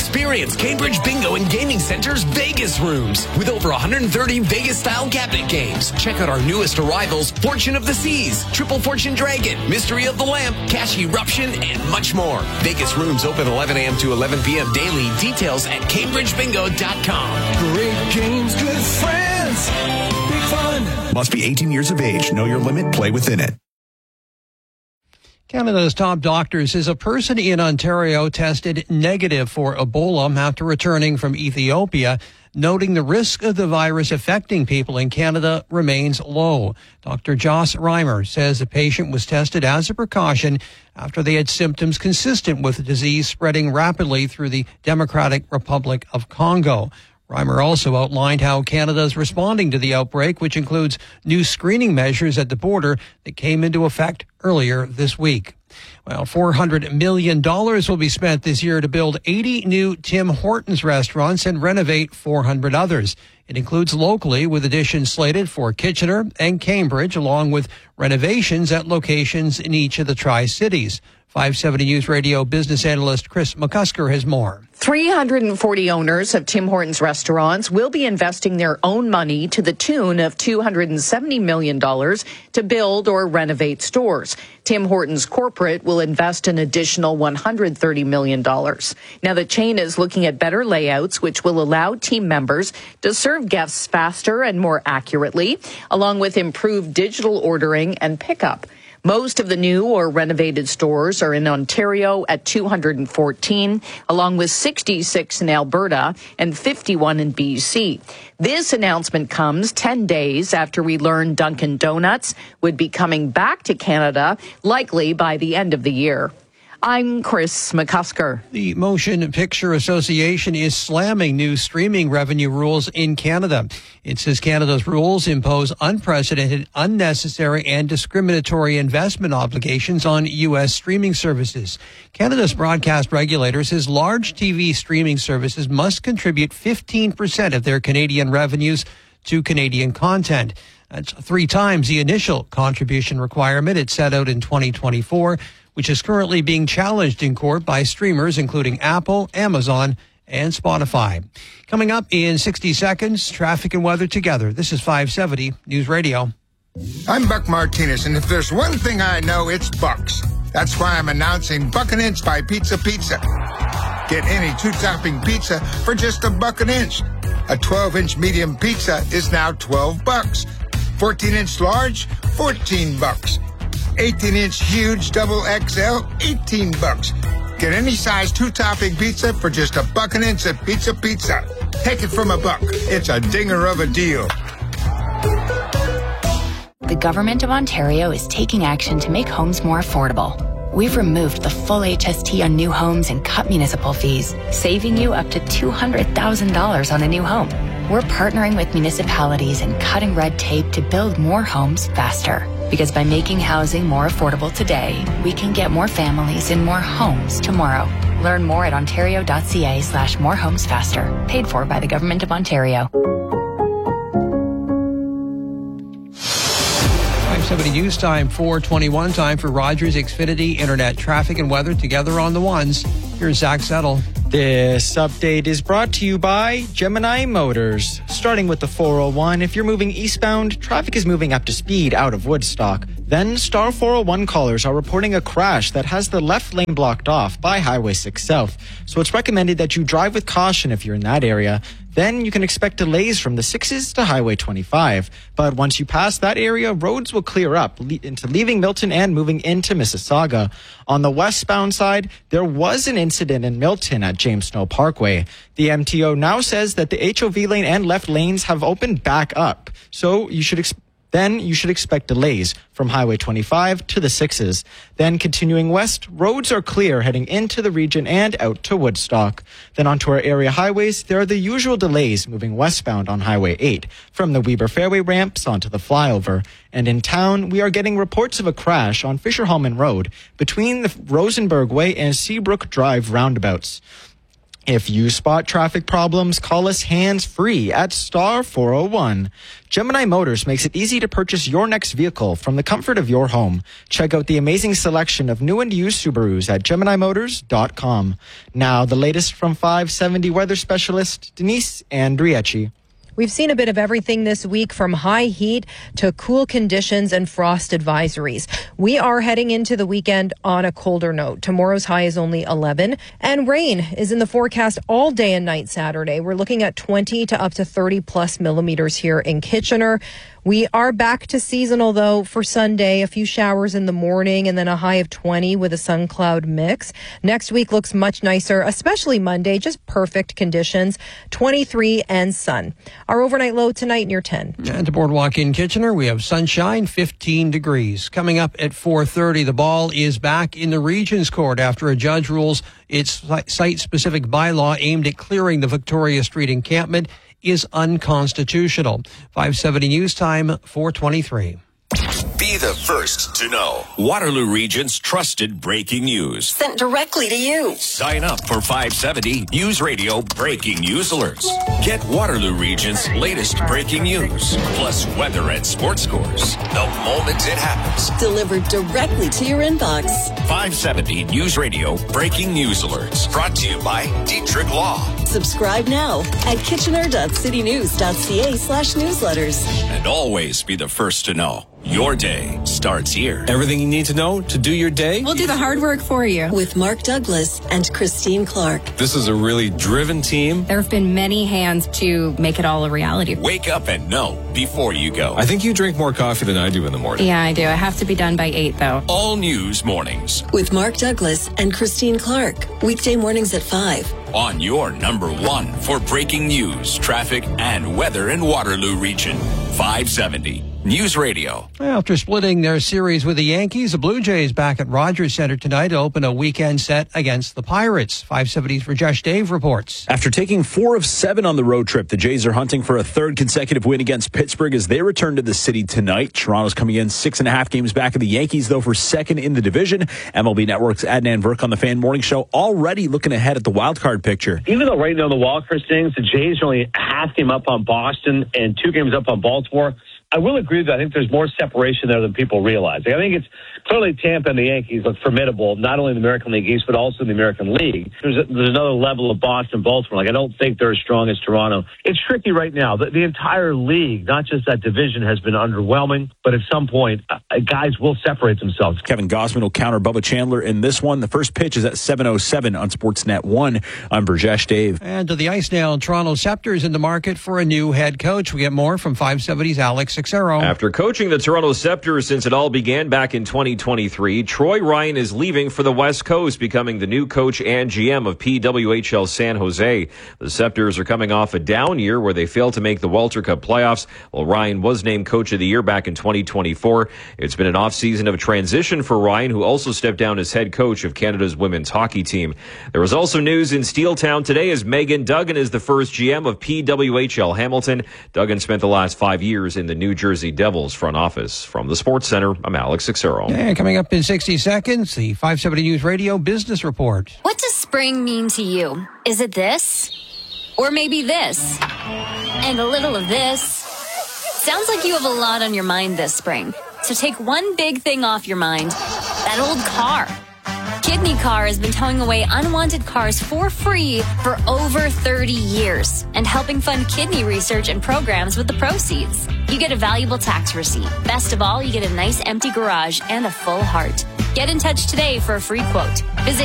Experience Cambridge Bingo and Gaming Center's Vegas Rooms with over 130 Vegas-style cabinet games. Check out our newest arrivals, Fortune of the Seas, Triple Fortune Dragon, Mystery of the Lamp, Cash Eruption, and much more. Vegas Rooms open 11 a.m. to 11 p.m. daily. Details at CambridgeBingo.com. Great games, good friends, big fun. Must be 18 years of age. Know your limit. Play within it. Canada's top doctor says a person in Ontario tested negative for Ebola after returning from Ethiopia, noting the risk of the virus affecting people in Canada remains low. Dr. Joss Reimer says the patient was tested as a precaution after they had symptoms consistent with the disease spreading rapidly through the Democratic Republic of Congo. Reimer also outlined how Canada is responding to the outbreak, which includes new screening measures at the border that came into effect earlier this week. Well, $400 million will be spent this year to build 80 new Tim Hortons restaurants and renovate 400 others. It includes locally, with additions slated for Kitchener and Cambridge, along with renovations at locations in each of the Tri-Cities. 570 News Radio business analyst Chris McCusker has more. 340 owners of Tim Hortons restaurants will be investing their own money to the tune of $270 million to build or renovate stores. Tim Hortons corporate will invest an additional $130 million. Now, the chain is looking at better layouts, which will allow team members to serve guests faster and more accurately, along with improved digital ordering and pickup. Most of the new or renovated stores are in Ontario at 214, along with 66 in Alberta and 51 in BC. This announcement comes 10 days after we learned Dunkin' Donuts would be coming back to Canada, likely by the end of the year. I'm Chris McCusker. The Motion Picture Association is slamming new streaming revenue rules in Canada. It says Canada's rules impose unprecedented, unnecessary, and discriminatory investment obligations on U.S. streaming services. Canada's broadcast regulator says large TV streaming services must contribute 15% of their Canadian revenues to Canadian content. That's 3 times the initial contribution requirement it set out in 2024, which is currently being challenged in court by streamers including Apple, Amazon, and Spotify. Coming up in 60 seconds, traffic and weather together. This is 570 News Radio. I'm Buck Martinez, and if there's one thing I know, it's Bucks. That's why I'm announcing Buck an Inch by Pizza Pizza. Get any 2-topping pizza for just $1 an inch. A 12-inch medium pizza is now $12. 14-inch large, $14. 18-inch huge double XL, $18. Get any size 2-topping pizza for just $1 an inch at Pizza Pizza. Take it from $1. It's a dinger of a deal. The Government of Ontario is taking action to make homes more affordable. We've removed the full HST on new homes and cut municipal fees, saving you up to $200,000 on a new home. We're partnering with municipalities and cutting red tape to build more homes faster. Because by making housing more affordable today, we can get more families in more homes tomorrow. Learn more at ontario.ca/morehomesfaster. Paid for by the Government of Ontario. 570 News Time, 4:21. Time for Rogers Xfinity Internet traffic and weather together on the ones. Here's Zach Settle. This update is brought to you by Gemini Motors. Starting with the 401, if you're moving eastbound, traffic is moving up to speed out of Woodstock. Then Star 401 callers are reporting a crash that has the left lane blocked off by Highway 6 South. So it's recommended that you drive with caution if you're in that area. Then you can expect delays from the 6s to Highway 25. But once you pass that area, roads will clear up into leaving Milton and moving into Mississauga. On the westbound side, there was an incident in Milton at James Snow Parkway. The MTO now says that the HOV lane and left lanes have opened back up. So you should expect delays from Highway 25 to the 6s. Then continuing west, roads are clear heading into the region and out to Woodstock. Then onto our area highways, there are the usual delays moving westbound on Highway 8 from the Weber Fairway ramps onto the flyover. And in town, we are getting reports of a crash on Fisher-Hallman Road between the Rosenberg Way and Seabrook Drive roundabouts. If you spot traffic problems, call us hands-free at star 401. Gemini Motors makes it easy to purchase your next vehicle from the comfort of your home. Check out the amazing selection of new and used Subarus at GeminiMotors.com. Now, the latest from 570 weather specialist Denise Andriecci. We've seen a bit of everything this week, from high heat to cool conditions and frost advisories. We are heading into the weekend on a colder note. Tomorrow's high is only 11, and rain is in the forecast all day and night Saturday. We're looking at 20 to up to 30 plus millimeters here in Kitchener. We are back to seasonal, though, for Sunday. A few showers in the morning and then a high of 20 with a sun cloud mix. Next week looks much nicer, especially Monday. Just perfect conditions, 23 and sun. Our overnight low tonight near 10. At the Boardwalk in Kitchener, we have sunshine, 15 degrees. Coming up at 4:30, the ball is back in the Regents Court after a judge rules its site-specific bylaw aimed at clearing the Victoria Street encampment is unconstitutional. 570 News Time, 4:23. Be the first to know. Waterloo Region's trusted breaking news. Sent directly to you. Sign up for 570 News Radio Breaking News Alerts. Get Waterloo Region's latest breaking news, plus weather and sports scores, the moment it happens. Delivered directly to your inbox. 570 News Radio Breaking News Alerts. Brought to you by Dietrich Law. Subscribe now at kitchener.citynews.ca/newsletters. And always be the first to know. Your day starts here. Everything you need to know to do your day? We'll do the hard work for you. With Mark Douglas and Christine Clark. This is a really driven team. There have been many hands to make it all a reality. Wake up and know before you go. I think you drink more coffee than I do in the morning. Yeah, I do. I have to be done by 8, though. All News Mornings. With Mark Douglas and Christine Clark. Weekday mornings at 5. On your number one for breaking news, traffic, and weather in Waterloo Region. 570 News Radio. After splitting their series with the Yankees, the Blue Jays back at Rogers Center tonight to open a weekend set against the Pirates. 570's Rajesh Dave reports. After taking 4 of 7 on the road trip, the Jays are hunting for a third consecutive win against Pittsburgh as they return to the city tonight. Toronto's coming in 6.5 games back of the Yankees, though, for second in the division. MLB Network's Adnan Virk on the Fan Morning Show already looking ahead at the wild card picture. Even though right now the wild card standings, the Jays are only a half game up on Boston and 2 games up on Baltimore. I will agree that I think there's more separation there than people realize. I think it's clearly Tampa and the Yankees look formidable, not only in the American League East, but also in the American League. There's another level of Boston, Baltimore. I don't think they're as strong as Toronto. It's tricky right now. The entire league, not just that division, has been underwhelming, but at some point, guys will separate themselves. Kevin Gausman will counter Bubba Chandler in this one. The first pitch is at 7:07 on Sportsnet 1. I'm Burjesh Dave. And to the ice now, Toronto Scepters in the market for a new head coach. We get more from 570's Alex Sixero. After coaching the Toronto Scepters since it all began back in 2023, Troy Ryan is leaving for the West Coast, becoming the new coach and GM of PWHL San Jose. The Scepters are coming off a down year where they failed to make the Welter Cup playoffs, while Ryan was named Coach of the Year back in 2024. It's been an off-season of transition for Ryan, who also stepped down as head coach of Canada's women's hockey team. There was also news in Steeltown today as Megan Duggan is the first GM of PWHL Hamilton. Duggan spent the last 5 years in the New Jersey Devils front office. From the Sports Center, I'm Alex Sixero. And coming up in 60 seconds, the 570 News Radio Business Report. What does spring mean to you? Is it this? Or maybe this? And a little of this? Sounds like you have a lot on your mind this spring. So take one big thing off your mind. That old car. Kidney Car has been towing away unwanted cars for free for over 30 years and helping fund kidney research and programs with the proceeds. You get a valuable tax receipt. Best of all, you get a nice empty garage and a full heart. Get in touch today for a free quote. Visit